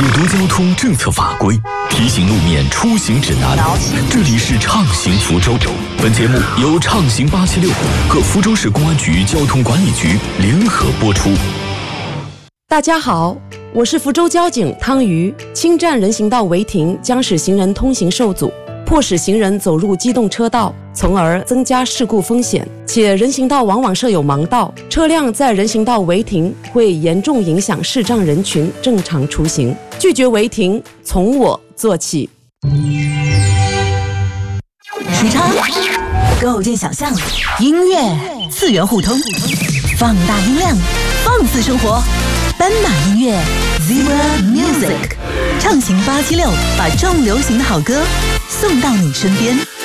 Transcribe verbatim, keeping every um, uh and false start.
解读交通政策法规，提醒路面出行指南。这里是畅行福州，本节目由畅行八七六和福州市公安局交通管理局联合播出。 大家好，我是福州交警汤瑜。侵占人行道违停将使行人通行受阻，迫使行人走入机动车道，从而增加事故风险。且人行道往往设有盲道，车辆在人行道违停会严重影响视障人群正常出行。拒绝违停，从我做起。 时差构建想象，音乐次元互通，放大音量，放肆生活。斑马音乐 Zebra Music， 畅行八七六，把重流行的好歌送到你身边。